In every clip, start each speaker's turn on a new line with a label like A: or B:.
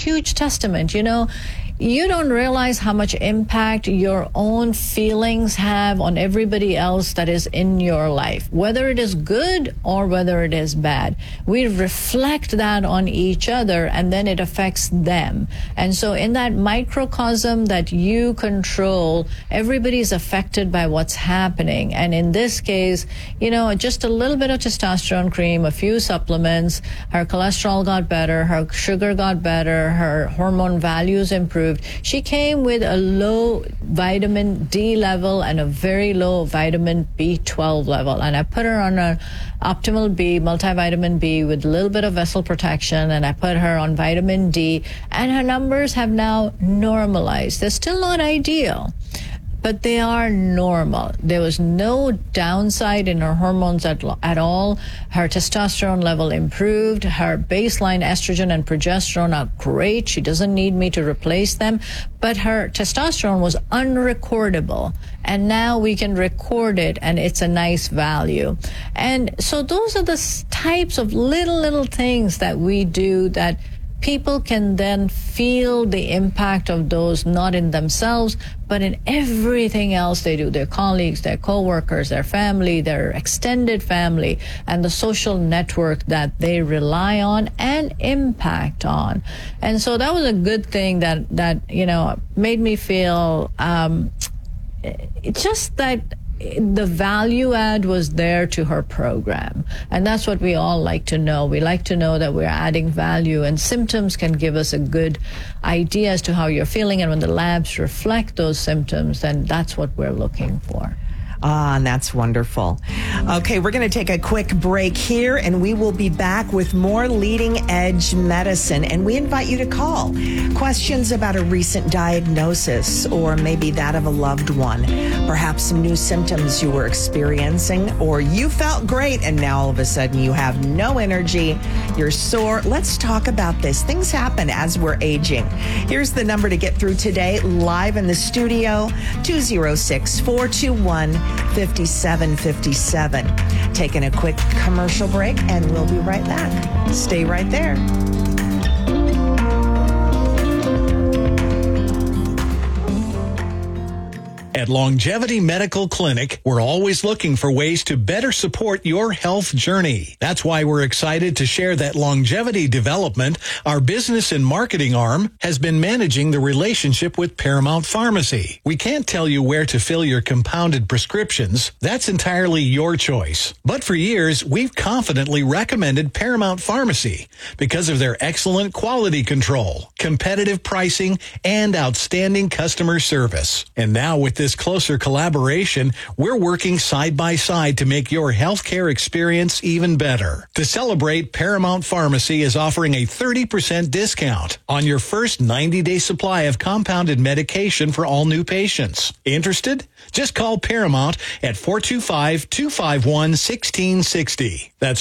A: huge testament. You don't realize how much impact your own feelings have on everybody else that is in your life, whether it is good or whether it is bad. We reflect that on each other, and then it affects them. And so in that microcosm that you control, everybody's affected by what's happening. And in this case, just a little bit of testosterone cream, a few supplements, her cholesterol got better, her sugar got better, her hormone values improved. She came with a low vitamin D level and a very low vitamin B12 level. And I put her on an Optimal B, multivitamin B with a little bit of vessel protection, and I put her on vitamin D, and her numbers have now normalized. They're still not ideal, but they are normal. There was no downside in her hormones at all. Her testosterone level improved. Her baseline estrogen and progesterone are great. She doesn't need me to replace them. But her testosterone was unrecordable. And now we can record it, and it's a nice value. And so those are the types of little things that we do that people can then feel the impact of those, not in themselves, but in everything else they do, their colleagues, their coworkers, their family, their extended family, and the social network that they rely on and impact on. And so that was a good thing that made me feel just that the value add was there to her program. And that's what we all like to know. We like to know that we're adding value, and symptoms can give us a good idea as to how you're feeling. And when the labs reflect those symptoms, then that's what we're looking for.
B: And that's wonderful. Okay, we're going to take a quick break here, and we will be back with more Leading Edge Medicine. And we invite you to call. Questions about a recent diagnosis, or maybe that of a loved one. Perhaps some new symptoms you were experiencing, or you felt great and now all of a sudden you have no energy, you're sore. Let's talk about this. Things happen as we're aging. Here's the number to get through today, live in the studio, 206-421-5757. Taking a quick commercial break, and we'll be right back. Stay right there.
C: At Longevity Medical Clinic, we're always looking for ways to better support your health journey. That's why we're excited to share that Longevity Development, our business and marketing arm, has been managing the relationship with Paramount Pharmacy. We can't tell you where to fill your compounded prescriptions. That's entirely your choice. But for years, we've confidently recommended Paramount Pharmacy because of their excellent quality control, competitive pricing, and outstanding customer service. And now with this closer collaboration, we're working side by side to make your healthcare experience even better. To celebrate, Paramount Pharmacy is offering a 30% discount on your first 90-day supply of compounded medication for all new patients. Interested? Just call Paramount at 425-251-1660. That's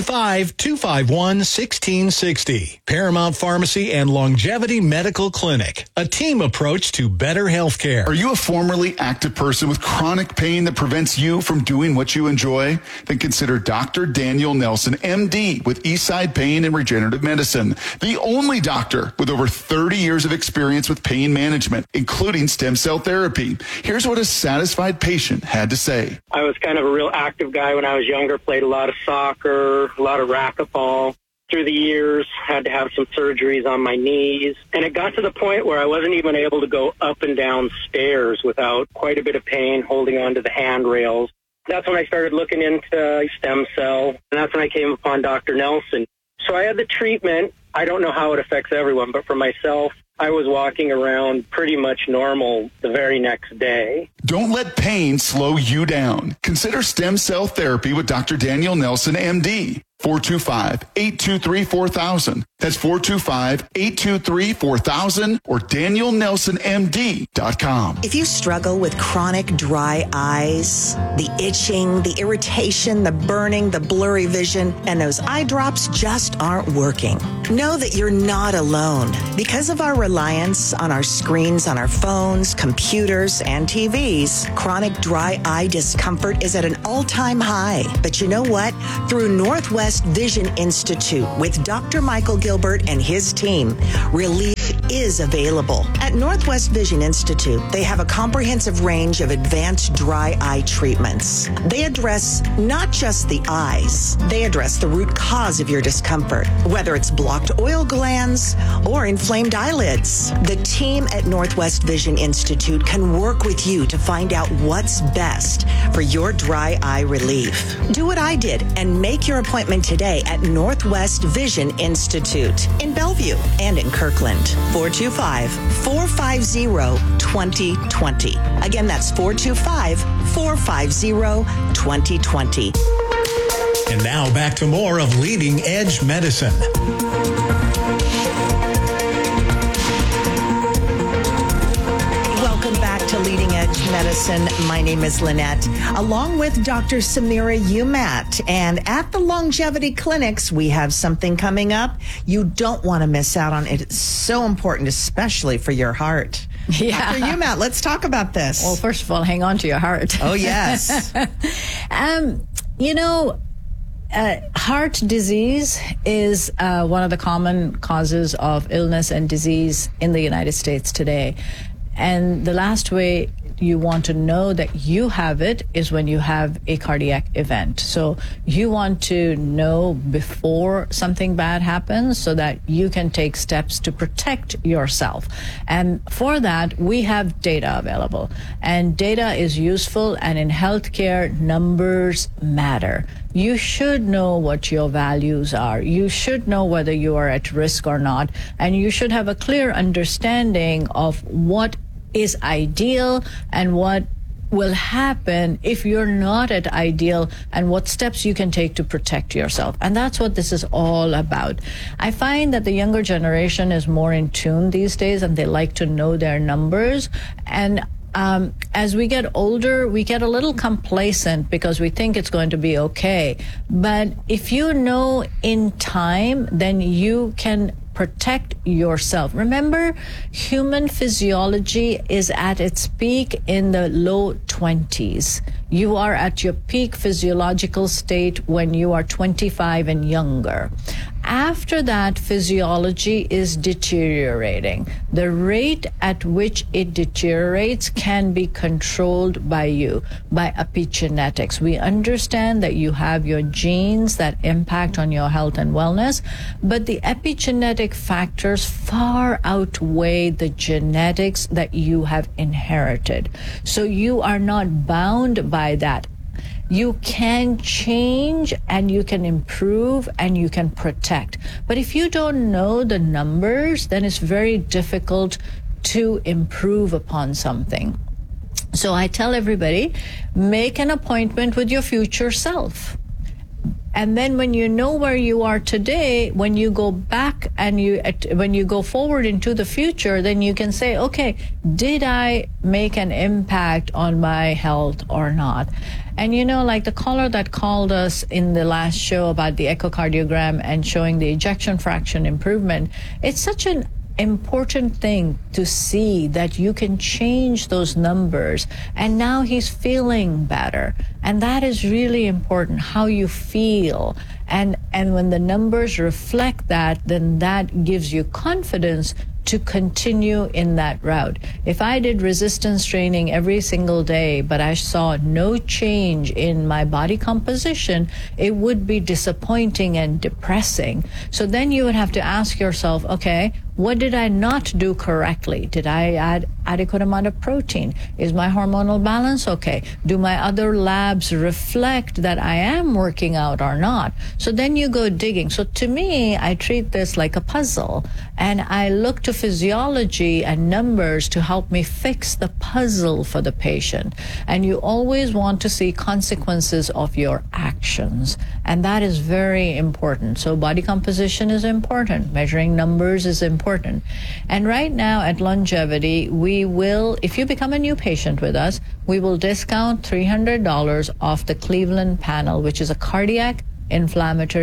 C: 425-251-1660. Paramount Pharmacy and Longevity Medical Clinic, a team approach to better healthcare.
D: Are you a formerly active person with chronic pain that prevents you from doing what you enjoy? Then consider Dr. Daniel Nelson, MD, with Eastside Pain and Regenerative Medicine, the only doctor with over 30 years of experience with pain management, including stem cell therapy. Here's what a satisfied patient had to say.
E: I was kind of a real active guy when I was younger, played a lot of soccer, a lot of racquetball. Through the years, had to have some surgeries on my knees. And it got to the point where I wasn't even able to go up and down stairs without quite a bit of pain holding onto the handrails. That's when I started looking into stem cell, and that's when I came upon Dr. Nelson. So I had the treatment. I don't know how it affects everyone, but for myself, I was walking around pretty much normal the very next day.
D: Don't let pain slow you down. Consider stem cell therapy with Dr. Daniel Nelson, MD. 425-823-4000. That's 425-823-4000 or DanielNelsonMD.com.
B: If you struggle with chronic dry eyes, the itching, the irritation, the burning, the blurry vision, and those eye drops just aren't working, know that you're not alone. Because of our reliance on our screens, on our phones, computers, and TVs, chronic dry eye discomfort is at an all-time high. But you know what? Through Northwest Vision Institute with Dr. Michael Gilbert and his team, relief is available. At Northwest Vision Institute, they have a comprehensive range of advanced dry eye treatments. They address not just the eyes, they address the root cause of your discomfort, whether it's blocked oil glands or inflamed eyelids. The team at Northwest Vision Institute can work with you to find out what's best for your dry eye relief. Do what I did and make your appointment today at Northwest Vision Institute in Bellevue and in Kirkland. 425-450-2020. Again, that's 425-450-2020.
C: And now back to more of Leading Edge Medicine.
B: Welcome back to Leading Edge Medicine. My name is Lynette, along with Dr. Samira Umat. And at the Longevity Clinics, we have something coming up you don't want to miss out on. It's so important, especially for your heart.
A: Yeah.
B: Dr. Umat, let's talk about this.
A: Well, first of all, hang on to your heart.
B: Oh, yes.
A: Heart disease is one of the common causes of illness and disease in the United States today. And the last way you want to know that you have it is when you have a cardiac event. So you want to know before something bad happens so that you can take steps to protect yourself. And for that, we have data available. And data is useful, and in healthcare, numbers matter. You should know what your values are. You should know whether you are at risk or not. And you should have a clear understanding of what is ideal and what will happen if you're not at ideal, and what steps you can take to protect yourself. And that's what this is all about. I find that the younger generation is more in tune these days, and they like to know their numbers. And as we get older, we get a little complacent because we think it's going to be okay. But if you know in time, then you can protect yourself. Remember, human physiology is at its peak in the low 20s. You are at your peak physiological state when you are 25 and younger. After that, physiology is deteriorating. The rate at which it deteriorates can be controlled by you, by epigenetics. We understand that you have your genes that impact on your health and wellness, but the epigenetic factors far outweigh the genetics that you have inherited. So you are not bound by that. You can change and you can improve and you can protect. But if you don't know the numbers, then it's very difficult to improve upon something. So I tell everybody, make an appointment with your future self. And then when you know where you are today, when you go back and when you go forward into the future, then you can say, okay, did I make an impact on my health or not? And like the caller that called us in the last show about the echocardiogram and showing the ejection fraction improvement, it's such an important thing to see that you can change those numbers, and now he's feeling better, and that is really important, how you feel, and when the numbers reflect that, then that gives you confidence to continue in that route. If I did resistance training every single day, but I saw no change in my body composition, it would be disappointing and depressing. So then you would have to ask yourself, okay, what did I not do correctly? Did I add adequate amount of protein? Is my hormonal balance okay? Do my other labs reflect that I am working out or not? So then you go digging. So to me, I treat this like a puzzle, and I look to physiology and numbers to help me fix the puzzle for the patient. And you always want to see consequences of your actions, and that is very important. So body composition is important. Measuring numbers is important. And right now at Longevity, we will, if you become a new patient with us, we will discount $300 off the Cleveland panel, which is a cardiac, inflammatory,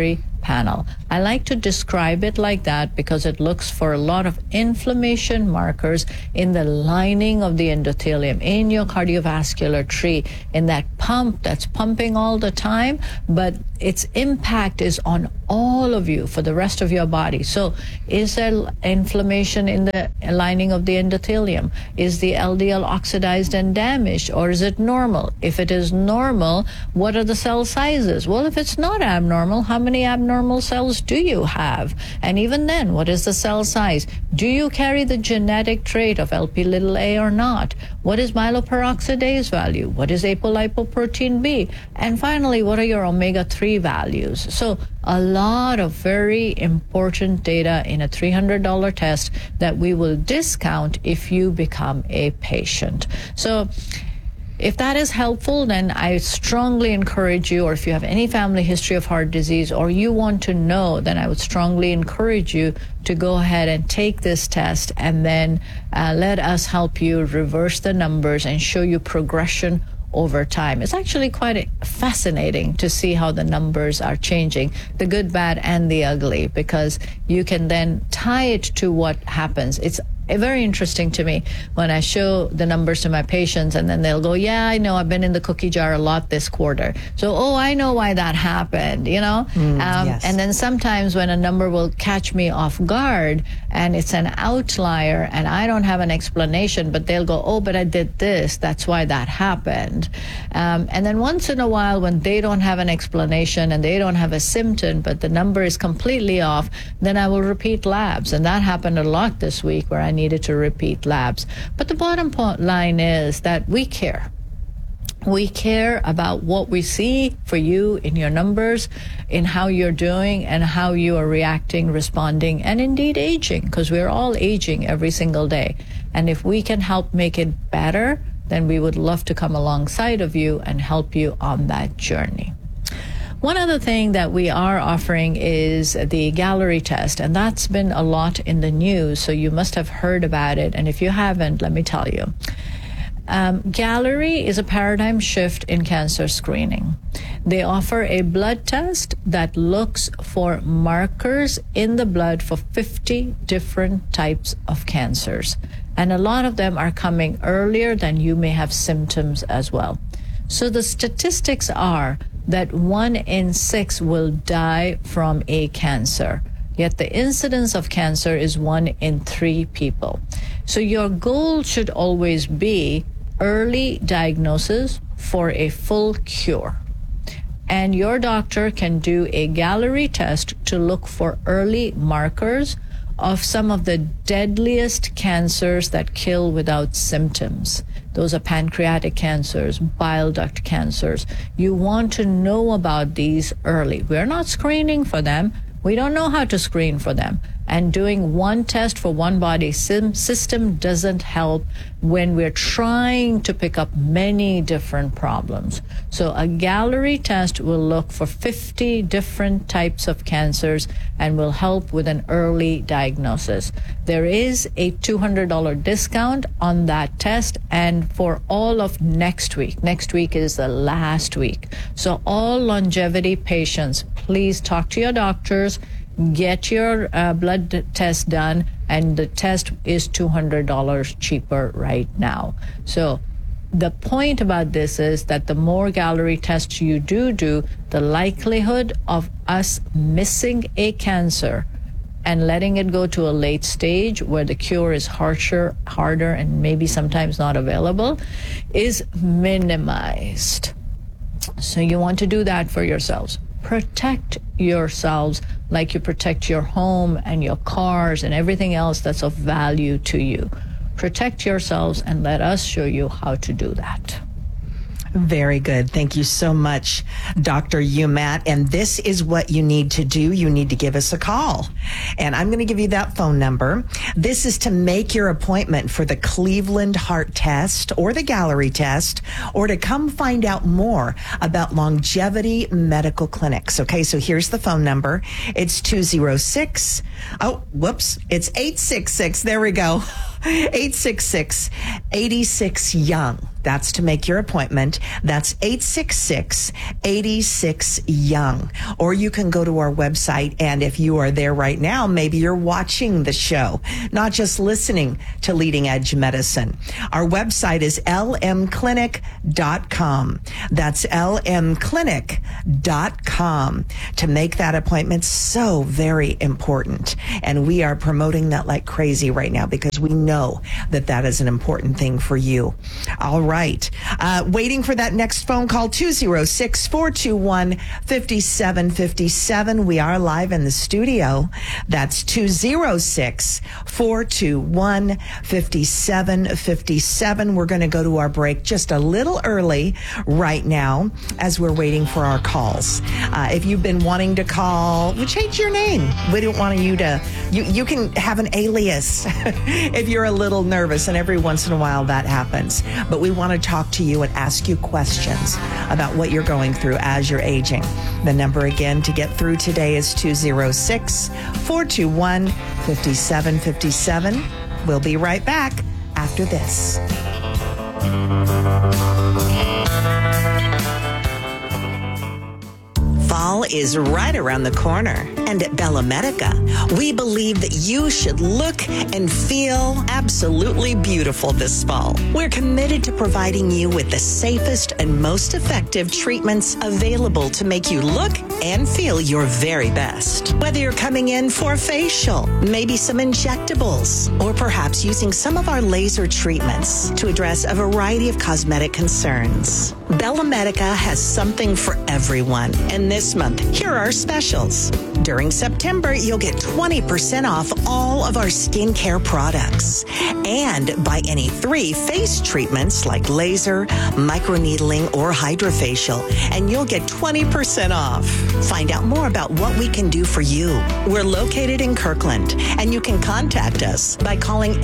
A: panel. I like to describe it like that because it looks for a lot of inflammation markers in the lining of the endothelium, in your cardiovascular tree, in that pump that's pumping all the time, but its impact is on all of you for the rest of your body. So is there inflammation in the lining of the endothelium? Is the LDL oxidized and damaged, or is it normal? If it is normal, what are the cell sizes? Well, if it's not abnormal, how many abnormal cells do you have? And even then, what is the cell size? Do you carry the genetic trait of Lp(a) or not? What is myeloperoxidase value? What is apolipoprotein B? And finally, what are your omega-3 values? So a lot of very important data in a $300 test that we will discount if you become a patient. So if that is helpful, then I strongly encourage you, or if you have any family history of heart disease or you want to know, then I would strongly encourage you to go ahead and take this test, and then let us help you reverse the numbers and show you progression over time. It's actually quite fascinating to see how the numbers are changing, the good, bad, and the ugly, because you can then tie it to what happens. It's very interesting to me when I show the numbers to my patients, and then they'll go, yeah, I know, I've been in the cookie jar a lot this quarter. So, oh, I know why that happened, you know?
B: Yes.
A: And then sometimes when a number will catch me off guard and it's an outlier and I don't have an explanation, but they'll go, oh, but I did this, that's why that happened. And then once in a while when they don't have an explanation and they don't have a symptom, but the number is completely off, then I will repeat labs. And that happened a lot this week where I needed to repeat labs. But the bottom line is that we care. We care about what we see for you in your numbers, in how you're doing and how you are reacting, responding, and indeed aging, because we're all aging every single day. And if we can help make it better, then we would love to come alongside of you and help you on that journey. One other thing that we are offering is the Galleri test, and that's been a lot in the news, so you must have heard about it. And if you haven't, let me tell you. Galleri is a paradigm shift in cancer screening. They offer a blood test that looks for markers in the blood for 50 different types of cancers. And a lot of them are coming earlier than you may have symptoms as well. So the statistics are that 1 in 6 will die from a cancer. Yet the incidence of cancer is 1 in 3 people. So your goal should always be early diagnosis for a full cure. And your doctor can do a Galleri test to look for early markers of some of the deadliest cancers that kill without symptoms. Those are pancreatic cancers, bile duct cancers. You want to know about these early. We're not screening for them. We don't know how to screen for them. And doing one test for one body system doesn't help when we're trying to pick up many different problems. So a Galleri test will look for 50 different types of cancers and will help with an early diagnosis. There is a $200 discount on that test, and for all of next week. Next week is the last week. So all longevity patients, please talk to your doctors, get your blood test done, and the test is $200 cheaper right now. So the point about this is that the more Galleri tests you do, the likelihood of us missing a cancer and letting it go to a late stage where the cure is harder, and maybe sometimes not available is minimized. So you want to do that for yourselves. Protect yourselves like you protect your home and your cars and everything else that's of value to you. Protect yourselves and let us show you how to do that.
B: Very good. Thank you so much, Dr. Umat. And this is what you need to do. You need to give us a call. And I'm going to give you that phone number. This is to make your appointment for the Cleveland Heart Test or the Galleri test, or to come find out more about Longevity Medical Clinics. Okay, so here's the phone number. It's 206. It's 866. There we go. 866-86-YOUNG. That's to make your appointment. That's 866-86-YOUNG. Or you can go to our website, and if you are there right now, maybe you're watching the show, not just listening to Leading Edge Medicine. Our website is lmclinic.com. That's lmclinic.com. To make that appointment, so very important. And we are promoting that like crazy right now because we know that that is an important thing for you. All right. Waiting for that next phone call, 206-421-5757. We are live in the studio. That's 206-421-5757. We're going to go to our break just a little early right now as we're waiting for our calls. If you've been wanting to call, we change your name. We don't want you to, you can have an alias if you're a little nervous, and every once in a while that happens. But we want to talk to you and ask you questions about what you're going through as you're aging. The number again to get through today is 206-421-5757. We'll be right back after this. Fall is right around the corner. And at Bella Medica, we believe that you should look and feel absolutely beautiful this fall. We're committed to providing you with the safest and most effective treatments available to make you look and feel your very best. Whether you're coming in for a facial, maybe some injectables, or perhaps using some of our laser treatments to address a variety of cosmetic concerns, Bella Medica has something for everyone. And this month, here are our specials. During September, you'll get 20% off all of our skincare products. And buy any 3 face treatments like laser, microneedling, or hydrofacial, and you'll get 20% off. Find out more about what we can do for you. We're located in Kirkland, and you can contact us by calling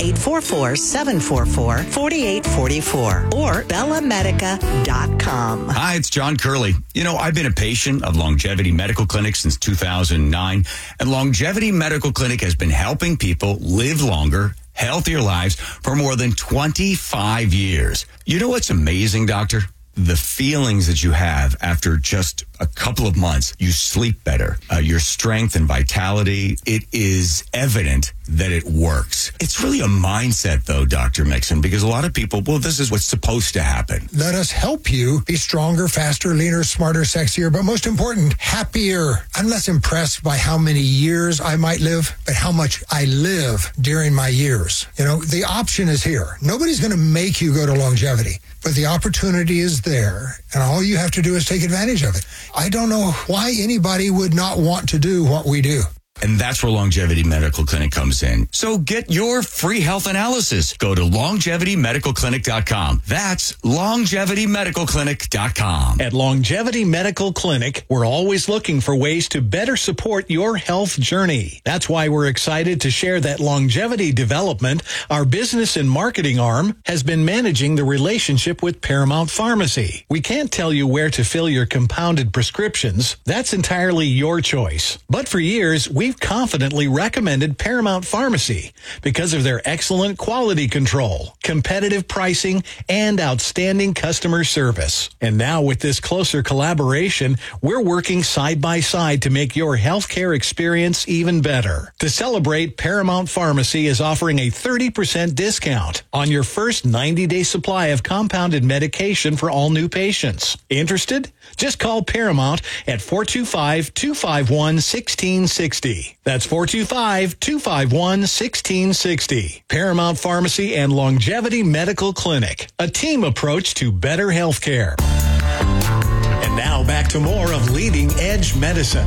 B: 844-744-4844 or bellamedica.com.
F: Hi, it's John Curley. You know, I've been a patient of Longevity Medical Clinic since 2009, and Longevity Medical Clinic has been helping people live longer, healthier lives for more than 25 years. You know what's amazing, doctor? The feelings that you have after just a couple of months. You sleep better. Your strength and vitality, it is evident that it works. It's really a mindset, though, Dr. Mixon, because a lot of people, well, this is what's supposed to happen.
G: Let us help you be stronger, faster, leaner, smarter, sexier, but most important, happier. I'm less impressed by how many years I might live, but how much I live during my years. You know, the option is here. Nobody's going to make you go to longevity, but the opportunity is there, and all you have to do is take advantage of it. I don't know why anybody would not want to do what we do.
F: And that's where Longevity Medical Clinic comes in. So get your free health analysis. Go to longevitymedicalclinic.com. That's longevitymedicalclinic.com.
C: At Longevity Medical Clinic, we're always looking for ways to better support your health journey. That's why we're excited to share that Longevity Development, our business and marketing arm, has been managing the relationship with Paramount Pharmacy. We can't tell you where to fill your compounded prescriptions. That's entirely your choice. But for years, we've confidently recommended Paramount Pharmacy because of their excellent quality control, competitive pricing, and outstanding customer service. And now with this closer collaboration, we're working side by side to make your healthcare experience even better. To celebrate, Paramount Pharmacy is offering a 30% discount on your first 90-day supply of compounded medication for all new patients. Interested? Just call Paramount at 425-251-1660. That's 425-251-1660. Paramount Pharmacy and Longevity Medical Clinic, a team approach to better health care. And now back to more of Leading Edge Medicine.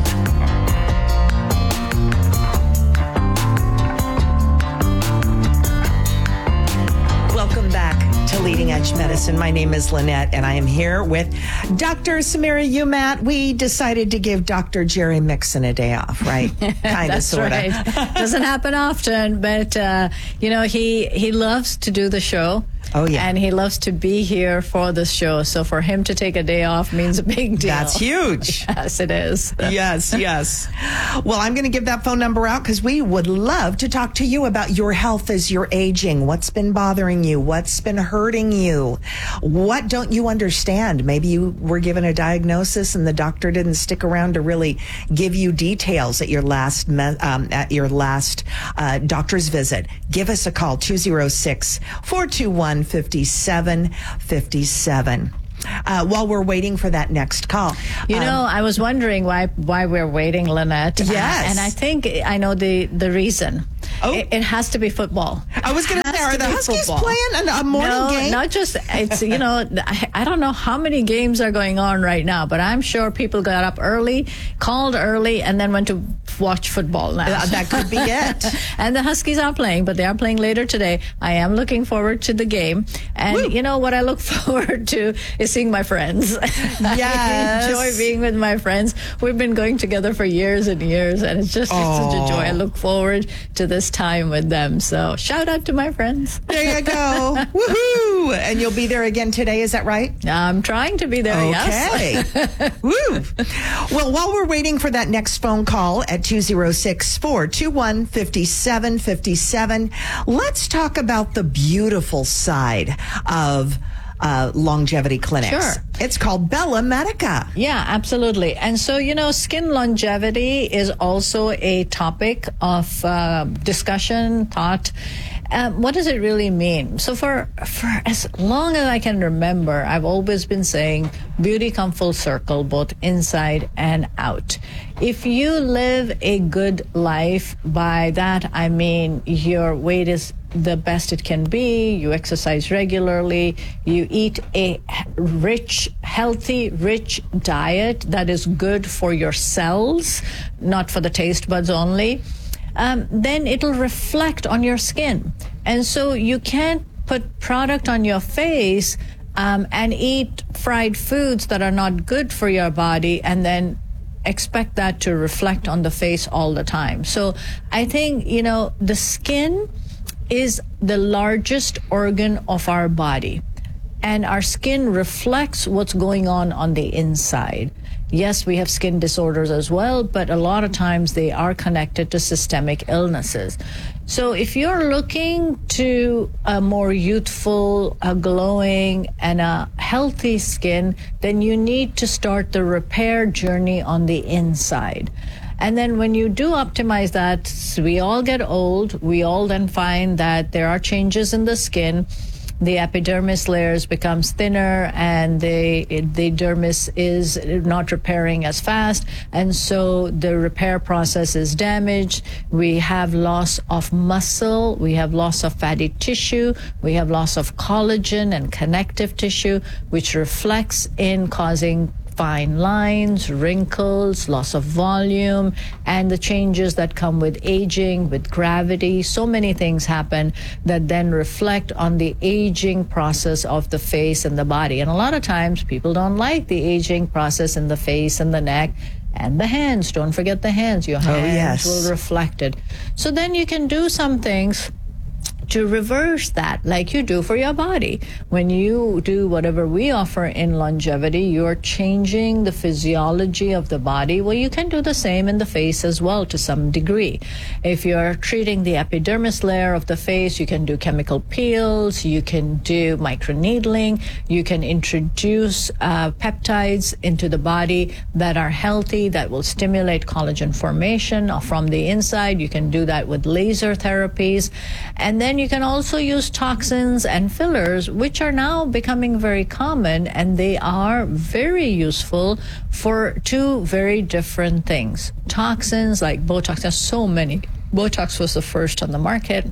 B: Welcome back to Leading Edge Medicine. My name is Lynette, and I am here with Dr. Samira Umat. We decided to give Dr. Jerry Mixon a day off, right? Kind of, sort of.
A: Right. Doesn't happen often, but, he loves to do the show.
B: Oh, yeah.
A: And he loves to be here for the show. So for him to take a day off means a big deal.
B: That's huge.
A: Yes, it is.
B: Yes. Well, I'm going to give that phone number out because we would love to talk to you about your health as you're aging. What's been bothering you? What's been hurting you? What don't you understand? Maybe you were given a diagnosis and the doctor didn't stick around to really give you details at your last doctor's visit. Give us a call, 206-421-5757. While we're waiting for that next call.
A: I was wondering why we're waiting, Lynette.
B: Yes.
A: And I think I know the reason.
B: Oh.
A: It has to be football.
B: I was going to say, are the Huskies playing a morning game?
A: No, not just, it's, I don't know how many games are going on right now, but I'm sure people got up early, called early, and then went to watch football now.
B: That could be it.
A: And the Huskies are playing, but they are playing later today. I am looking forward to the game. And what I look forward to is seeing my friends.
B: Yes.
A: I enjoy being with my friends. We've been going together for years and years, and it's just such a joy. I look forward to this time with them. So shout out to my friends.
B: There you go. Woohoo! And you'll be there again today, is that right?
A: I'm trying to be there,
B: yes. Woo! Well, while we're waiting for that next phone call at 206-421-5757, let's talk about the beautiful side of longevity clinics.
A: Sure.
B: It's called Bella Medica.
A: Yeah, absolutely. And so, skin longevity is also a topic of discussion, thought. What does it really mean? So for as long as I can remember, I've always been saying beauty come full circle, both inside and out. If you live a good life, by that I mean your weight is the best it can be, you exercise regularly, you eat a healthy, rich diet that is good for your cells, not for the taste buds only, then it'll reflect on your skin. And so you can't put product on your face and eat fried foods that are not good for your body and then expect that to reflect on the face all the time. So I think, the skin is the largest organ of our body, and our skin reflects what's going on the inside. Yes, we have skin disorders as well, but a lot of times they are connected to systemic illnesses. So if you're looking to a more youthful, a glowing, and a healthy skin, then you need to start the repair journey on the inside. And then when you do optimize that, we all get old. We all then find that there are changes in the skin. The epidermis layers becomes thinner, and the dermis is not repairing as fast, and so the repair process is damaged. We have loss of muscle, we have loss of fatty tissue, we have loss of collagen and connective tissue, which reflects in causing fine lines, wrinkles, loss of volume, and the changes that come with aging, with gravity. So many things happen that then reflect on the aging process of the face and the body. And a lot of times people don't like the aging process in the face and the neck and the hands. Don't forget the hands. Your hands will reflect it. So then you can do some things to reverse that, like you do for your body. When you do whatever we offer in longevity, you're changing the physiology of the body. Well, you can do the same in the face as well to some degree. If you're treating the epidermis layer of the face, you can do chemical peels, you can do microneedling, you can introduce peptides into the body that are healthy, that will stimulate collagen formation from the inside. You can do that with laser therapies. And then you can also use toxins and fillers, which are now becoming very common, and they are very useful for two very different things. Toxins like Botox, there's so many. Botox was the first on the market,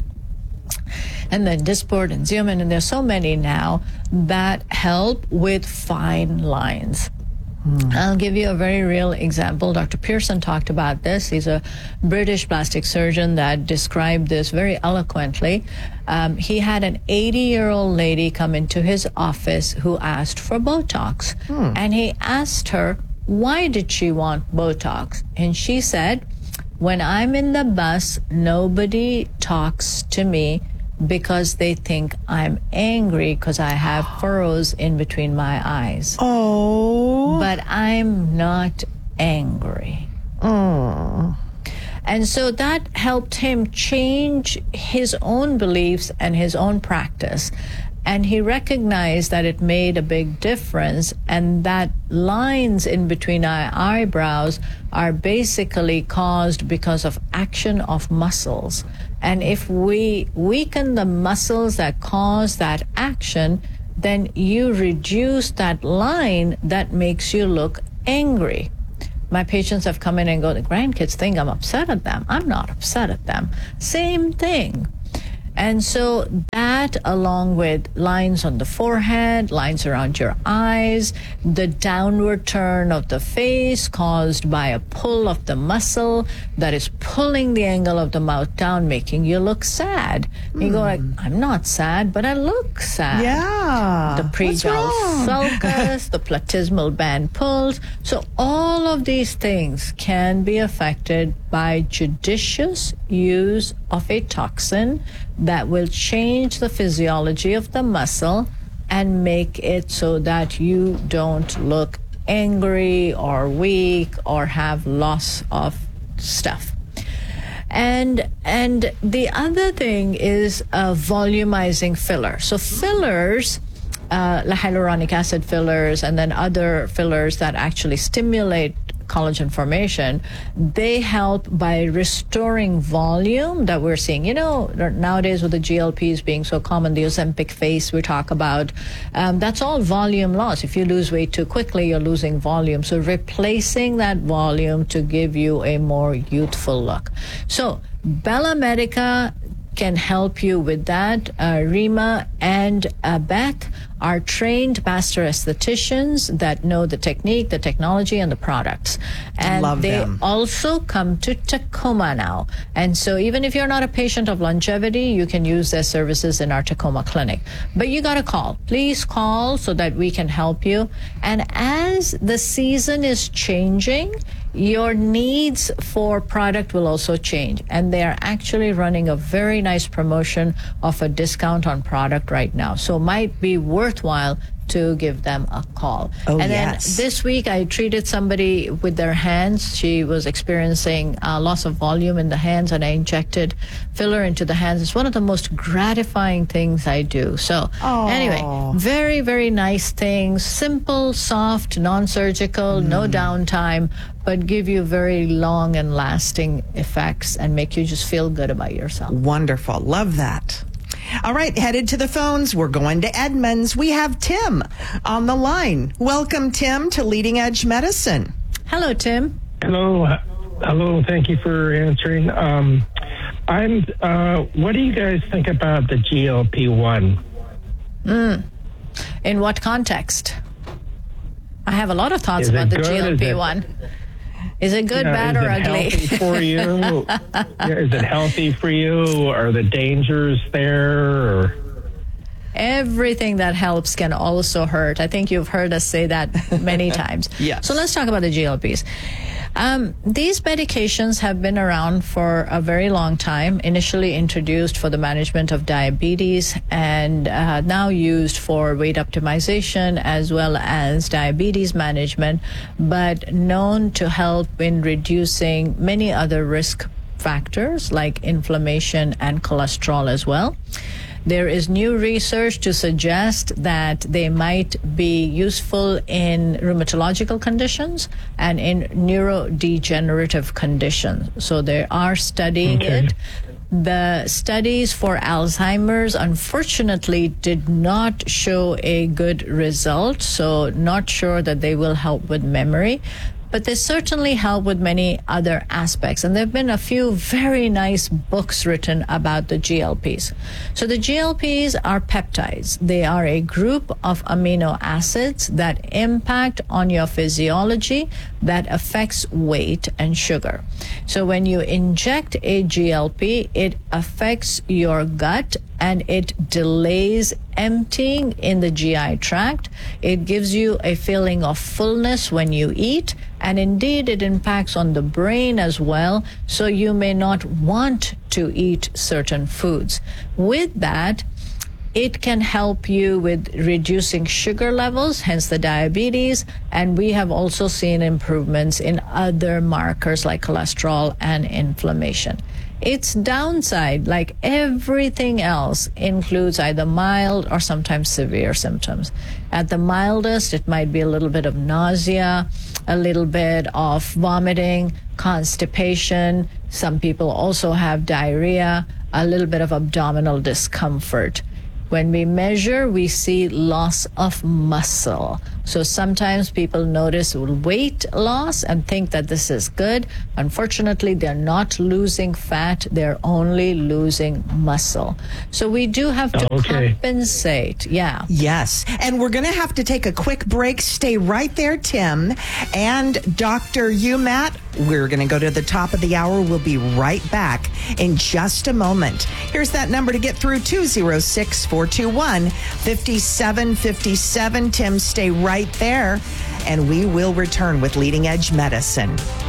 A: and then Dysport and Xeomin, and there's so many now that help with fine lines. I'll give you a very real example. Dr. Pearson talked about this. He's a British plastic surgeon that described this very eloquently. He had an 80-year-old lady come into his office who asked for Botox. And he asked her, why did she want Botox? And she said, when I'm in the bus, nobody talks to me because they think I'm angry because I have furrows in between my eyes.
B: Oh.
A: But I'm not angry.
B: Oh.
A: And so that helped him change his own beliefs and his own practice. And he recognized that it made a big difference, and that lines in between our eyebrows are basically caused because of action of muscles. And if we weaken the muscles that cause that action, then you reduce that line that makes you look angry. My patients have come in and go, the grandkids think I'm upset at them. I'm not upset at them. Same thing. And so that, along with lines on the forehead, lines around your eyes, the downward turn of the face caused by a pull of the muscle that is pulling the angle of the mouth down, making you look sad. You go like, I'm not sad, but I look sad.
B: Yeah.
A: The pregal sulcus, the platysmal band pulls. So all of these things can be affected by judicious use of a toxin that will change the physiology of the muscle and make it so that you don't look angry or weak or have loss of stuff. And the other thing is volumizing filler. So fillers, hyaluronic acid fillers, and then other fillers that actually stimulate collagen formation, they help by restoring volume that we're seeing. You know, nowadays with the GLPs being so common, the Ozempic face we talk about, that's all volume loss. If you lose weight too quickly, you're losing volume. So replacing that volume to give you a more youthful look. So Bella Medica can help you with that. Rima and Beth are trained master estheticians that know the technique, the technology, and the products. And
B: Love
A: they
B: them.
A: also come to Tacoma now. And so even if you're not a patient of longevity, you can use their services in our Tacoma clinic. But you got to call. Please call so that we can help you. And as the season is changing, your needs for product will also change. And they are actually running a very nice promotion of a discount on product right now. So it might be worthwhile to give them a call.
B: Oh,
A: and
B: yes.
A: then this week I treated somebody with their hands. She was experiencing loss of volume in the hands, and I injected filler into the hands. It's one of the most gratifying things I do. So anyway, very, very nice things. Simple, soft, non-surgical, no downtime, but give you very long and lasting effects and make you just feel good about yourself.
B: Wonderful. Love that. All right, headed to the phones. We're going to Edmonds. We have Tim on the line. Welcome, Tim, to Leading Edge Medicine.
A: Hello, Tim.
H: Hello. Thank you for answering. What do you guys think about the GLP-1?
A: In what context? I have a lot of thoughts about the GLP-1. Is it good, bad, or ugly?
H: Is it healthy for you? Is it healthy for you? Are the dangers there? Or?
A: Everything that helps can also hurt. I think you've heard us say that many times.
B: Yes.
A: So let's talk about the GLPs. These medications have been around for a very long time, initially introduced for the management of diabetes and now used for weight optimization as well as diabetes management, but known to help in reducing many other risk factors like inflammation and cholesterol as well. There is new research to suggest that they might be useful in rheumatological conditions and in neurodegenerative conditions. So they are studying it. The studies for Alzheimer's, unfortunately, did not show a good result. So not sure that they will help with memory. But they certainly help with many other aspects. And there have been a few very nice books written about the GLPs. So the GLPs are peptides. They are a group of amino acids that impact on your physiology that affects weight and sugar. So when you inject a GLP, it affects your gut and it delays emptying in the GI tract. It gives you a feeling of fullness when you eat, and indeed it impacts on the brain as well, so you may not want to eat certain foods. With that, it can help you with reducing sugar levels, hence the diabetes, and we have also seen improvements in other markers like cholesterol and inflammation. Its downside, like everything else, includes either mild or sometimes severe symptoms. At the mildest, it might be a little bit of nausea, a little bit of vomiting, constipation. Some people also have diarrhea, a little bit of abdominal discomfort. When we measure, we see loss of muscle. So sometimes people notice weight loss and think that this is good. Unfortunately, they're not losing fat, they're only losing muscle. So we do have to compensate. Yeah.
B: Yes. And we're going to have to take a quick break. Stay right there, Tim. And Dr. Umat, we're going to go to the top of the hour. We'll be right back in just a moment. Here's that number to get through, 206-421-5757. Tim, stay right there, and we will return with Leading Edge Medicine.